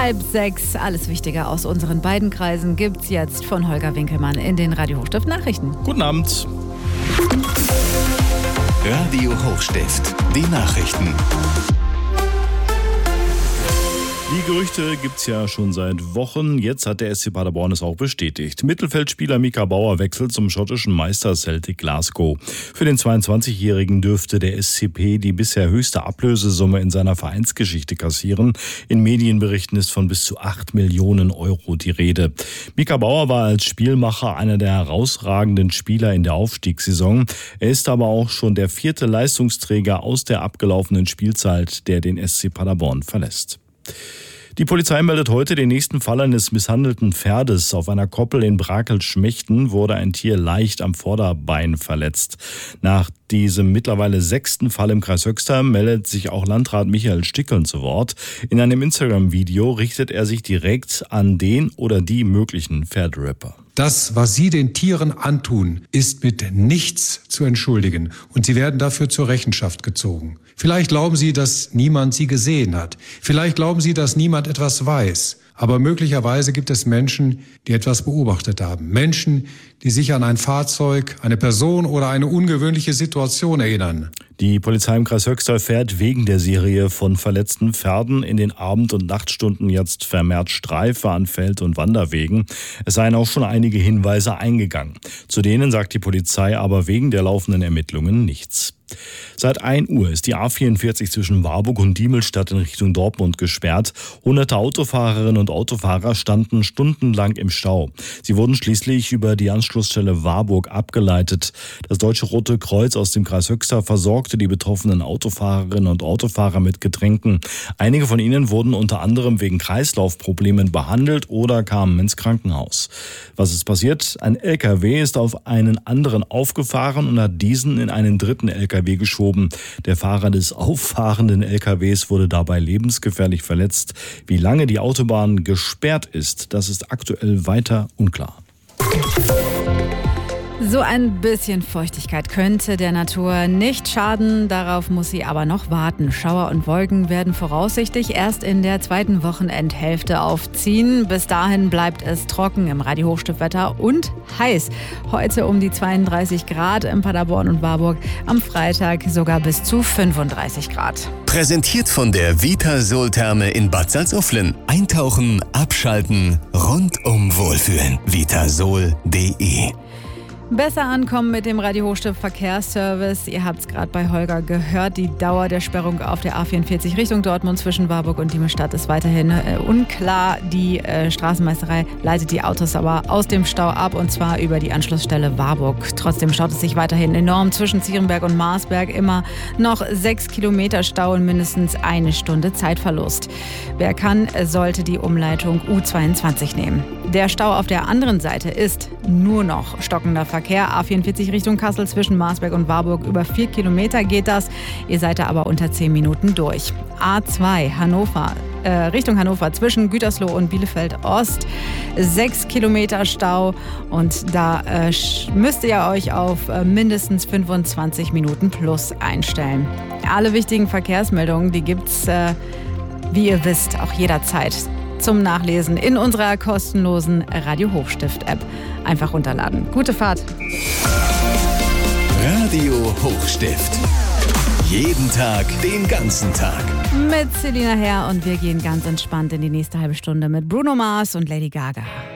5:30. Alles Wichtige aus unseren beiden Kreisen gibt's jetzt von Holger Winkelmann in den Radio Hochstift Nachrichten. Guten Abend. Radio Hochstift, die Nachrichten. Die Gerüchte gibt's ja schon seit Wochen. Jetzt hat der SC Paderborn es auch bestätigt. Mittelfeldspieler Mika Bauer wechselt zum schottischen Meister Celtic Glasgow. Für den 22-Jährigen dürfte der SCP die bisher höchste Ablösesumme in seiner Vereinsgeschichte kassieren. In Medienberichten ist von bis zu 8 Millionen Euro die Rede. Mika Bauer war als Spielmacher einer der herausragenden Spieler in der Aufstiegssaison. Er ist aber auch schon der 4. Leistungsträger aus der abgelaufenen Spielzeit, der den SC Paderborn verlässt. Die Polizei meldet heute den nächsten Fall eines misshandelten Pferdes. Auf einer Koppel in Brakel-Schmechten wurde ein Tier leicht am Vorderbein verletzt. Nach diesem mittlerweile 6. Fall im Kreis Höxter meldet sich auch Landrat Michael Stickeln zu Wort. In einem Instagram-Video richtet er sich direkt an den oder die möglichen Pferderipper. Das, was Sie den Tieren antun, ist mit nichts zu entschuldigen und Sie werden dafür zur Rechenschaft gezogen. Vielleicht glauben Sie, dass niemand Sie gesehen hat. Vielleicht glauben Sie, dass niemand etwas weiß. Aber möglicherweise gibt es Menschen, die etwas beobachtet haben. Menschen, die sich an ein Fahrzeug, eine Person oder eine ungewöhnliche Situation erinnern. Die Polizei im Kreis Höxter fährt wegen der Serie von verletzten Pferden in den Abend- und Nachtstunden jetzt vermehrt Streife an Feld- und Wanderwegen. Es seien auch schon einige Hinweise eingegangen. Zu denen sagt die Polizei aber wegen der laufenden Ermittlungen nichts. Seit 1 Uhr ist die A44 zwischen Warburg und Diemelstadt in Richtung Dortmund gesperrt. Hunderte Autofahrerinnen und Autofahrer standen stundenlang im Stau. Sie wurden schließlich über die Anschlussstelle Warburg abgeleitet. Das Deutsche Rote Kreuz aus dem Kreis Höxter versorgte die betroffenen Autofahrerinnen und Autofahrer mit Getränken. Einige von ihnen wurden unter anderem wegen Kreislaufproblemen behandelt oder kamen ins Krankenhaus. Was ist passiert? Ein LKW ist auf einen anderen aufgefahren und hat diesen in einen dritten LKW geschoben. Der Fahrer des auffahrenden LKWs wurde dabei lebensgefährlich verletzt. Wie lange die Autobahn gesperrt ist, das ist aktuell weiter unklar. So ein bisschen Feuchtigkeit könnte der Natur nicht schaden, darauf muss sie aber noch warten. Schauer und Wolken werden voraussichtlich erst in der zweiten Wochenendhälfte aufziehen. Bis dahin bleibt es trocken im Radio Hochstiftwetter und heiß. Heute um die 32 Grad in Paderborn und Warburg, am Freitag sogar bis zu 35 Grad. Präsentiert von der Vitasol-Therme in Bad Salzuflen. Eintauchen, abschalten, rundum wohlfühlen. Vitasol.de. Besser ankommen mit dem Radio Hochstift Verkehrsservice. Ihr habt es gerade bei Holger gehört. Die Dauer der Sperrung auf der A44 Richtung Dortmund zwischen Warburg und Diemelstadt ist weiterhin unklar. Die Straßenmeisterei leitet die Autos aber aus dem Stau ab und zwar über die Anschlussstelle Warburg. Trotzdem staut es sich weiterhin enorm zwischen Zierenberg und Marsberg. Immer noch 6 Kilometer Stau und mindestens 1 Stunde Zeitverlust. Wer kann, sollte die Umleitung U22 nehmen. Der Stau auf der anderen Seite ist nur noch stockender Verkehr. A44 Richtung Kassel zwischen Marsberg und Warburg. Über 4 Kilometer geht das. Ihr seid da aber unter 10 Minuten durch. A2 Richtung Hannover zwischen Gütersloh und Bielefeld Ost. 6 Kilometer Stau und da müsst ihr euch auf mindestens 25 Minuten plus einstellen. Alle wichtigen Verkehrsmeldungen, die gibt's, wie ihr wisst, auch jederzeit zum Nachlesen in unserer kostenlosen Radio Hochstift App. Einfach runterladen. Gute Fahrt. Radio Hochstift. Jeden Tag, den ganzen Tag. Mit Selina Herr und wir gehen ganz entspannt in die nächste halbe Stunde mit Bruno Mars und Lady Gaga.